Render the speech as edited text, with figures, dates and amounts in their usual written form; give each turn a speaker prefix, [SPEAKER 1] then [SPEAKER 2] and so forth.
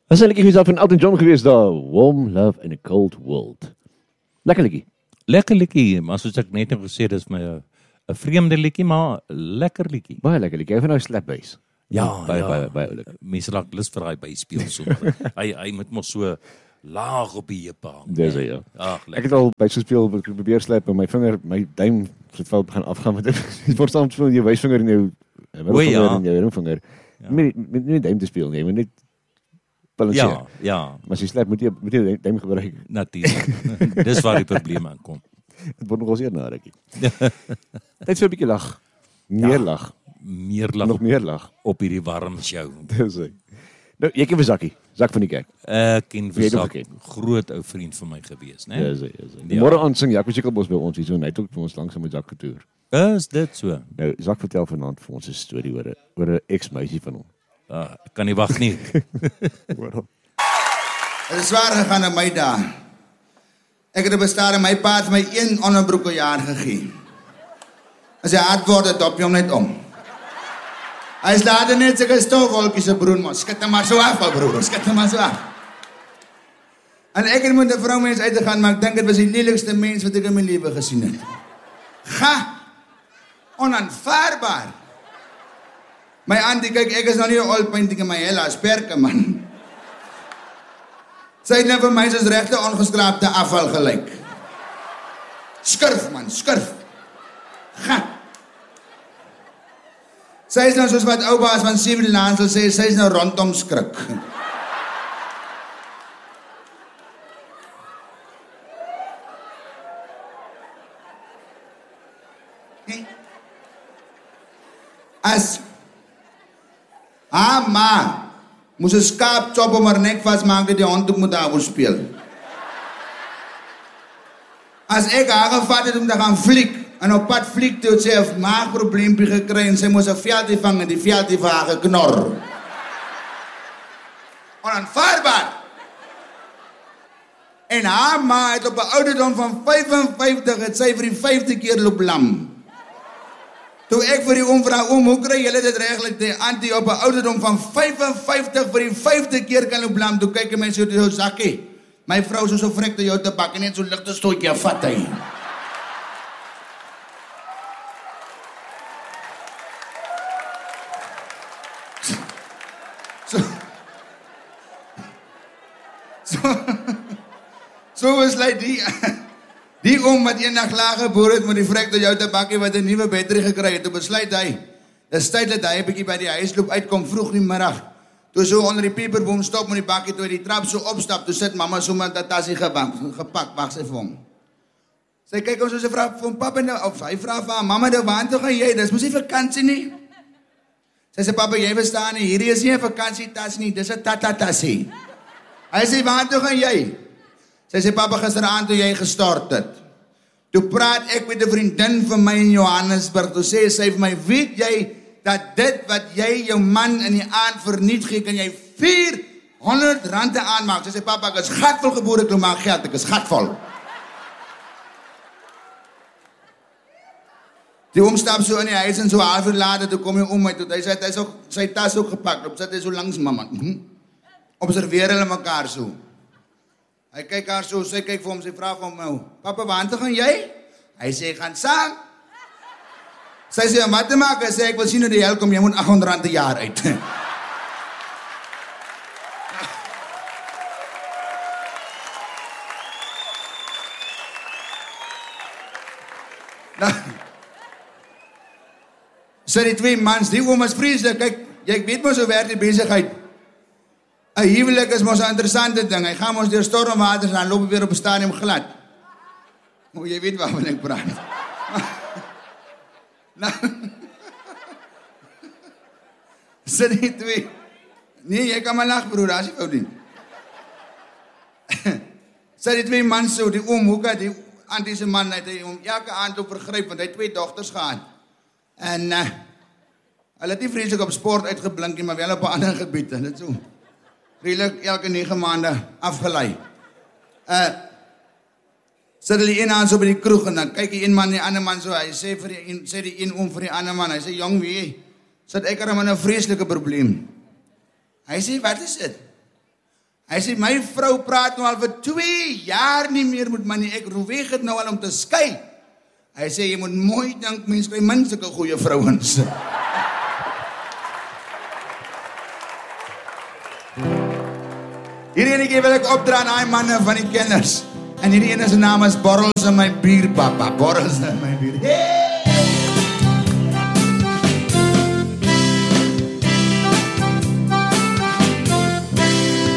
[SPEAKER 1] Was 'n liedjie van Elton John geweest daar, Warm Love in a Cold World. Lekker liedjie.
[SPEAKER 2] Lekker liedjie, maar soos ek net gesê, dis my 'n vreemde liedjie, maar lekker liedjie.
[SPEAKER 1] Baie lekker liedjie. Hy van nou slap bass.
[SPEAKER 2] Ja,
[SPEAKER 1] baie oulik.
[SPEAKER 2] Mense raak lus vir daai byspeel so. hy moet mos so laag op die heupe hang.
[SPEAKER 1] Dis hy, ja.
[SPEAKER 2] Ag,
[SPEAKER 1] Ek
[SPEAKER 2] lekker.
[SPEAKER 1] het al bass gespeel, ek probeer slap en my duim het fout begin afgaan met dit. Word saam speel jou wysvinger en jou middelvinger en jou ringvinger. Met nie duim te speel nie, maar net balanseer.
[SPEAKER 2] Ja,
[SPEAKER 1] Maar as jy slap moet jy duim gebruik.
[SPEAKER 2] natuurlik. Dis waar die probleem aankom.
[SPEAKER 1] Dit word nogal seer na rukkie. Net so 'n bietjie lag. Meer lag.
[SPEAKER 2] Meer lag
[SPEAKER 1] Nog meer lag.
[SPEAKER 2] op hierdie warm show.
[SPEAKER 1] Dis hy. Nou, jy ken vir Zakkie, Zak van die kerk.
[SPEAKER 2] Ek ken
[SPEAKER 1] Wie het hom
[SPEAKER 2] Versak,
[SPEAKER 1] geken?
[SPEAKER 2] groot ou vriend van my gewees, né?
[SPEAKER 1] Dis hy. Môre aand sing Jaco Sikkelbos by ons hier so, en hy het ook vir ons langs met Zak getoer.
[SPEAKER 2] Is dit so?
[SPEAKER 1] Nou, Zak vertel vanaand vir ons 'n storie oor 'n ex-meisie van hom.
[SPEAKER 2] Ek kan nie wag nie.
[SPEAKER 3] Het is zwaar gegaan op my dae. Ek het op 'n stadium my pa het my 1 onderbroek 'n jaar gegee. As hy hard word, dan dop jy hom net om. Hy is later net sulke stofwolkies se broer, maar skat hom maar so af, broer, skat hom maar so af. En ek het met 'n vroumens uit te gaan, maar ek dink dit was die lelikste mens wat ek in my lewe gesien het. Onaanvaarbaar. My auntie, kyk, ek is nou nie 'n old painting in my hella, sperke man. Sy het net vir my soos regte ongeskraapte afval gelyk. Skurf man, skurf. Sy is nou soos wat ou baas van Civil Land sal sê, sy is nou rondom skrik. As haar ma moes 'n skaap chop om haar nek vasmaak dat die hond ook moet daar speel. As ek haar gevat het om te gaan fliek, en op pad fliek toe het sy 'n maagprobleempie gekry en sy moes 'n veldie vang en die veldie vir haar geknor. Onaanvaarbaar. En haar ma het op 'n ouderdom van 55 het sy vir die 5de keer loop lam. Toe ek vir die oom vra, oom, hoe kry julle dit reglik die auntie op 'n ouderdom van 55 vir die 5de keer kan loop lam? Toe kyk hy my so toe Zakkie. My vrou so vrek te jou te bak en net so ligte stootjie vat hy. So was like die oom wat eendag laag geboor het met die vrek tot jou te bakkie wat 'n nuwe battery gekry het. Toe besluit hy, dis tyd dat hy 'n bietjie by die huisloop uitkom vroeg in die middag. Toe so onder die peperboom stop met die bakkie toe hy die trap so opstap, toe sit mamma so met 'n tassie gepak, wag sy vir hom. Sy kyk hom so sy vra vir hom, "Pappa nou," of hy vra vir haar, "Mamma, nou waar toe gaan jy? Dis mos nie vakansie nie." Sy sê, "Pappa, jy verstaan nie, hierdie is nie 'n vakansietas nie, dis 'n tata-tassie." Hy sê, "Waar toe gaan jy?" Sy sê, "Pappa, gisteraand toe jy gestort het. Toe praat ek met 'n vriendin van my in Johannesburg. Toe sê sy vir my, weet jy dat dit wat jy jou man in die aand verniet gee, kan jy R400 aanmaak." Sy sê, "Pappa, ek is gatvol gebore, ek maak geld, ek is gatvol." Die oom stap so in die huis en so halfuur later, toe kom hy om my toe. Hy sê, hy is ook sy tas ook gepak, op sit hy so langs mamma. Observeer hulle mekaar so. Hy kyk haar so, sy kyk vir hom, sy vra vir hom, "Papa, waar toe gaan jy?" Hy sê, "Ek gaan saam." Sy sê, "Wat te maak?" Hy sê, "Ek wil sien hoe die hel kom, jy moet R800 'n jaar uit." Nou, sy die 2 mans, die oom is vreeslik, kyk, jy weet mos hoe werk die besigheid. 'n Huwelik is mos 'n interessante ding. Hy gaan mos deur stormwaters en dan loop hy weer op 'n stadium glad. O, jy weet waarvan ek praat. Nou, sy die 2. Nee, jy kan maar lag, broer, as jy wou doen. Sy die 2 mans so, die oom Hoeka, die auntie se man, het hy hom elke aand op vergryp, want hy het 2 dogters gehad. En hulle het nie vreeslik op sport uitgeblink nie, maar wel op 'n ander gebied, en dit so redelik elke 9 maande afgelei. Sit hulle een aan so by die kroeg en dan kyk die een man die ander man so, hy sê die een oom vir die ander man, hy sê, "Jong, wie, sit ek er met 'n vreeslike probleem." Hy sê, "Wat is dit?" Hy sê, my vrou praat nou al vir 2 jaar nie meer met my nie, ek weeg het nou al om te skei. Hy sê, jy moet mooi dink, mens kry min sulke goeie vrouens. Hierdie ene keer wil ek opdra aan die manne van die kinders. En hierdie ene se naam is Borrels in my bier, papa. Borrels in my bier.